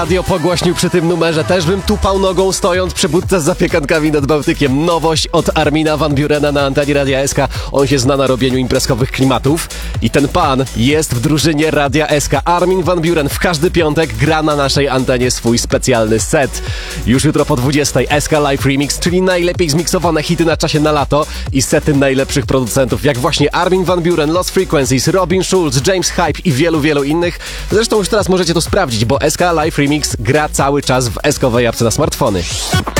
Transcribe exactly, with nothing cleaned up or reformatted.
Radio pogłośnił przy tym numerze. Też bym tupał nogą, stojąc przy budce z zapiekankami nad Bałtykiem. Nowość od Armina van Burena na antenie Radia S K. On się zna na robieniu imprezkowych klimatów. I ten pan jest w drużynie Radia S K. Armin van Buren w każdy piątek gra na naszej antenie swój specjalny set. Już jutro po dwudziestej S K Live Remix, czyli najlepiej zmiksowane hity na czasie na lato i sety najlepszych producentów, jak właśnie Armin van Buren, Lost Frequencies, Robin Schulz, James Hype i wielu, wielu innych. Zresztą już teraz możecie to sprawdzić, bo S K Live Remix gra cały czas w S K owej apce na smartfony.